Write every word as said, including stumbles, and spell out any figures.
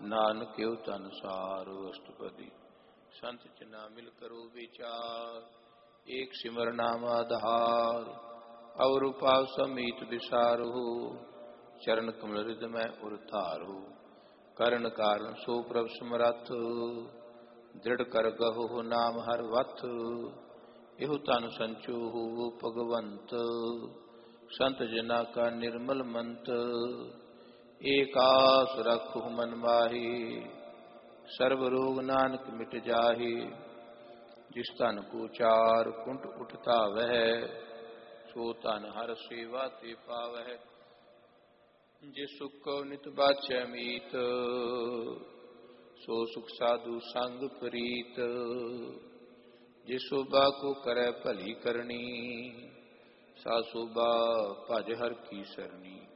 नानक यो तन सार अष्टपदी। संत जना मिल करो विचार, एक सिमर नाम आधार। और पाव समीत विसारो, चरण कमल हृदय में उरतारो। करण कारण सो प्रभ समरथ, दृढ़ कर गहो नाम हर वथ। इहु तन संचो हो भगवंत, संत जना का निर्मल मंत। एक आस रखो मन माही, सर्व रोग नानक मिट जाहि। जिस तन को चार कुंट उठता वह, सो तन हर सेवा ते पावह। जिस सुख को नित बाछै मीत, सो सुख साधु संग प्रीत। जिस शोभा को करे भली करनी, सा शोभा भज हर की सरनी।